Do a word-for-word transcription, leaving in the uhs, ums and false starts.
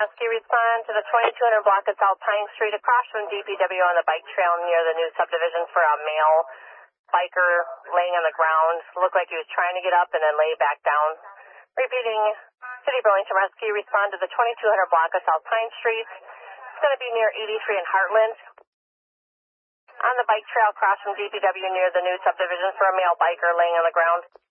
Rescue respond to the twenty-two hundred block of South Pine Street across from D P W on the bike trail near the new subdivision for a male biker laying on the ground. Looked like he was trying to get up and then lay back down. Repeating, City of Burlington Rescue respond to the twenty-two hundred block of South Pine Street. It's going to be near eighty-three and Heartland. On the bike trail across from D P W near the new subdivision for a male biker laying on the ground.